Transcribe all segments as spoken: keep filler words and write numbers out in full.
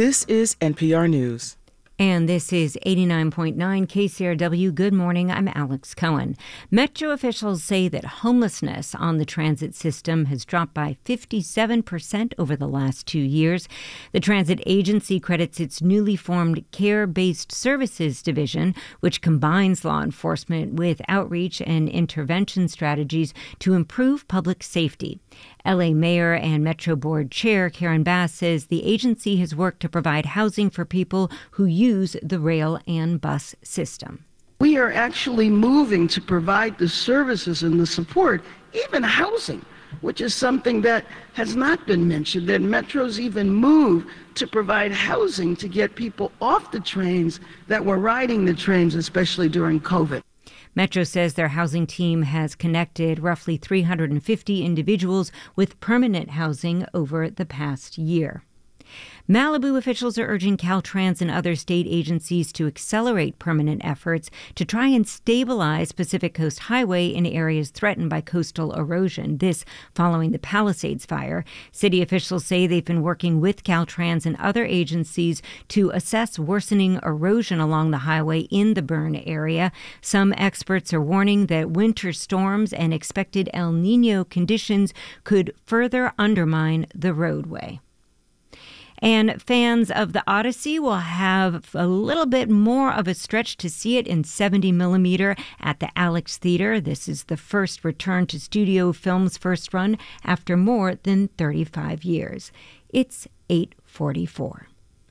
This is N P R News. And this is eighty-nine point nine K C R W. Good morning, I'm Alex Cohen. Metro officials say that homelessness on the transit system has dropped by fifty-seven percent over the last two years. The transit agency credits its newly formed Care-Based Services Division, which combines law enforcement with outreach and intervention strategies to improve public safety. L A Mayor and Metro Board Chair Karen Bass says the agency has worked to provide housing for people who use the rail and bus system. We are actually moving to provide the services and the support, even housing, which is something that has not been mentioned, that Metro's even moved to provide housing to get people off the trains that were riding the trains, especially during COVID. Metro says their housing team has connected roughly three hundred fifty individuals with permanent housing over the past year. Malibu officials are urging Caltrans and other state agencies to accelerate permanent efforts to try and stabilize Pacific Coast Highway in areas threatened by coastal erosion. This following the Palisades fire. City officials say they've been working with Caltrans and other agencies to assess worsening erosion along the highway in the burn area. Some experts are warning that winter storms and expected El Nino conditions could further undermine the roadway. And fans of the Odyssey will have a little bit more of a stretch to see it in seventy millimeter at the Alex Theater. This is the first return to studio film's first run after more than thirty-five years. It's eight forty-four.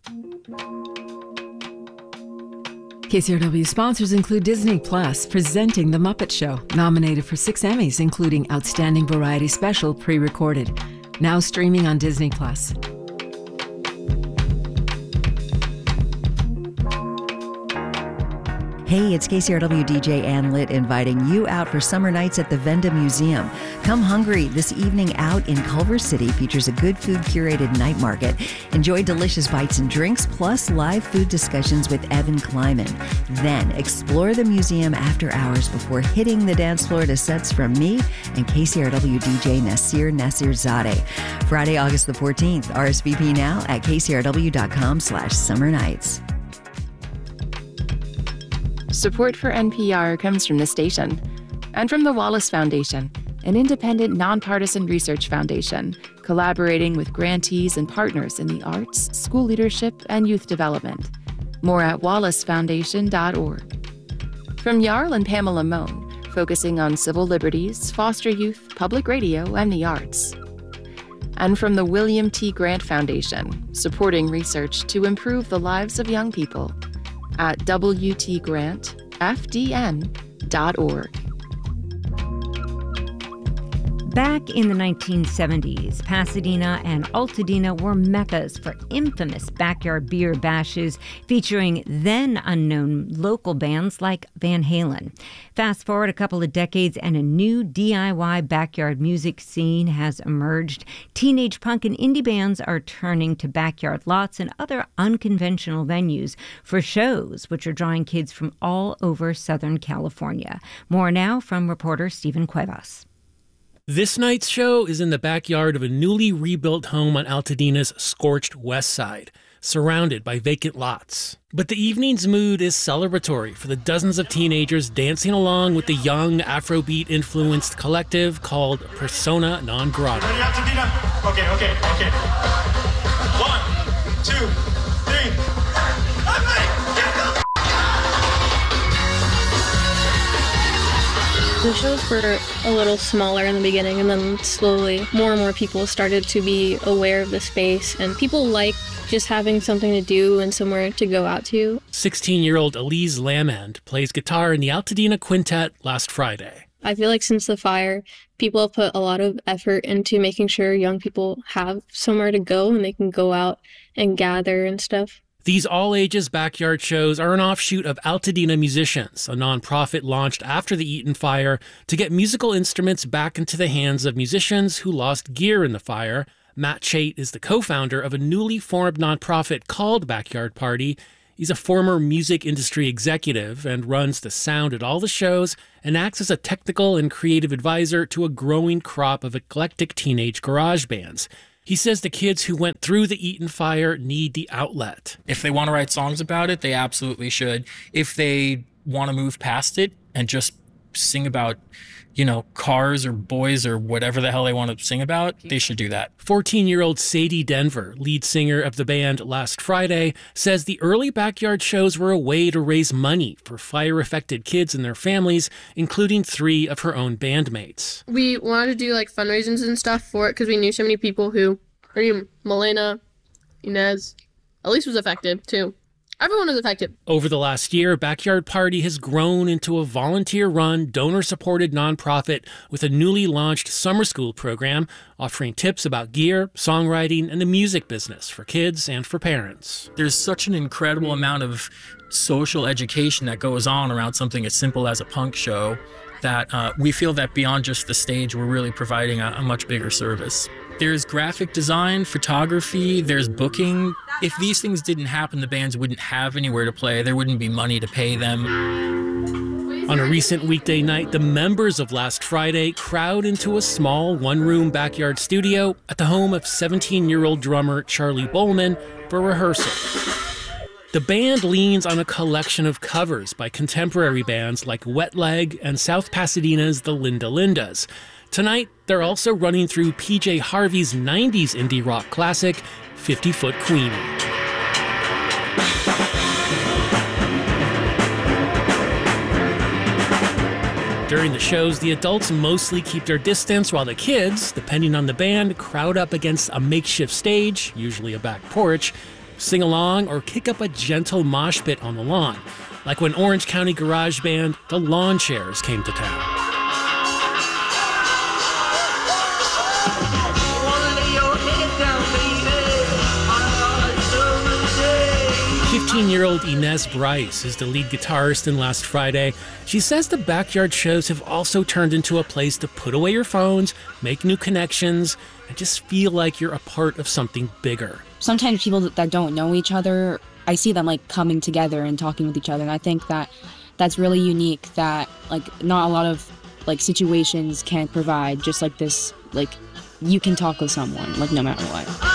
K C R W sponsors include Disney Plus, presenting The Muppet Show, nominated for six Emmys, including Outstanding Variety Special, pre-recorded. Now streaming on Disney Plus. Hey, it's K C R W D J Ann Litt inviting you out for summer nights at the Venda Museum. Come hungry. This evening out in Culver City features a good food curated night market. Enjoy delicious bites and drinks, plus live food discussions with Evan Kleiman. Then explore the museum after hours before hitting the dance floor to sets from me and K C R W D J Nasir Nasirzadeh. Friday, August the fourteenth. R S V P now at kcrw.com slash summer nights. Support for N P R comes from the station and from the Wallace Foundation, an independent, nonpartisan research foundation collaborating with grantees and partners in the arts, school leadership, and youth development. More at wallace foundation dot org. From Jarl and Pamela Mohn, focusing on civil liberties, foster youth, public radio, and the arts. And from the William T. Grant Foundation, supporting research to improve the lives of young people, at w t grant f d n dot org. Back in the nineteen seventies, Pasadena and Altadena were meccas for infamous backyard beer bashes featuring then-unknown local bands like Van Halen. Fast forward a couple of decades and a new D I Y backyard music scene has emerged. Teenage punk and indie bands are turning to backyard lots and other unconventional venues for shows, which are drawing kids from all over Southern California. More now from reporter Stephen Cuevas. This night's show is in the backyard of a newly rebuilt home on Altadena's scorched west side, surrounded by vacant lots. But the evening's mood is celebratory for the dozens of teenagers dancing along with the young Afrobeat-influenced collective called Persona Non Grata. Ready, Altadena? Okay, okay, okay. One, two, three. I'm ready. The shows were a little smaller in the beginning, and then slowly more and more people started to be aware of the space, and people like just having something to do and somewhere to go out to. sixteen-year-old Elise Lamand plays guitar in the Altadena Quintet last Friday. I feel like since the fire, people have put a lot of effort into making sure young people have somewhere to go and they can go out and gather and stuff. These all-ages backyard shows are an offshoot of Altadena Musicians, a nonprofit launched after the Eaton fire to get musical instruments back into the hands of musicians who lost gear in the fire. Matt Chait is the co-founder of a newly formed nonprofit called Backyard Party. He's a former music industry executive and runs the sound at all the shows and acts as a technical and creative advisor to a growing crop of eclectic teenage garage bands. He says the kids who went through the Eaton fire need the outlet. If they want to write songs about it, they absolutely should. If they want to move past it and just sing about, you know, cars or boys or whatever the hell they want to sing about, they should do that. fourteen-year-old Sadie Denver, lead singer of the band Last Friday, says the early backyard shows were a way to raise money for fire-affected kids and their families, including three of her own bandmates. We wanted to do like fundraisers and stuff for it because we knew so many people who, or even Milena, Inez, Elise was affected too. Everyone was affected. Over the last year, Backyard Party has grown into a volunteer-run, donor-supported nonprofit with a newly launched summer school program offering tips about gear, songwriting, and the music business for kids and for parents. There's such an incredible amount of social education that goes on around something as simple as a punk show that uh, we feel that beyond just the stage, we're really providing a, a much bigger service. There's graphic design, photography, there's booking. If these things didn't happen, the bands wouldn't have anywhere to play. There wouldn't be money to pay them. On a recent weekday night, the members of Last Friday crowd into a small one-room backyard studio at the home of seventeen-year-old drummer Charlie Bowman for rehearsal. The band leans on a collection of covers by contemporary bands like Wet Leg and South Pasadena's The Linda Lindas. Tonight, they're also running through P J Harvey's nineties indie rock classic, fifty foot Queenie. During the shows, the adults mostly keep their distance while the kids, depending on the band, crowd up against a makeshift stage, usually a back porch, sing along, or kick up a gentle mosh pit on the lawn, like when Orange County garage band The Lawn Chairs came to town. fifteen-year-old Inez Bryce is the lead guitarist in Last Friday. She says the backyard shows have also turned into a place to put away your phones, make new connections, and just feel like you're a part of something bigger. Sometimes people that don't know each other, I see them like coming together and talking with each other, and I think that that's really unique, that like not a lot of like situations can provide just like this, like you can talk with someone like no matter what.